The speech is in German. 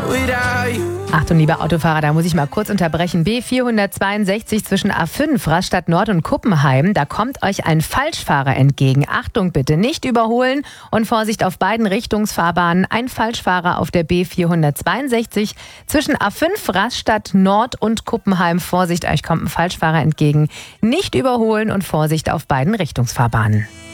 without you. Achtung, lieber Autofahrer, da muss ich mal kurz unterbrechen. B462 zwischen A5, Rastatt Nord und Kuppenheim. Da kommt euch ein Falschfahrer entgegen. Achtung bitte, nicht überholen und Vorsicht auf beiden Richtungsfahrbahnen. Ein Falschfahrer auf der B462 zwischen A5, Rastatt Nord und Kuppenheim. Vorsicht, euch kommt ein Falschfahrer entgegen. Nicht überholen und Vorsicht auf beiden Richtungsfahrbahnen.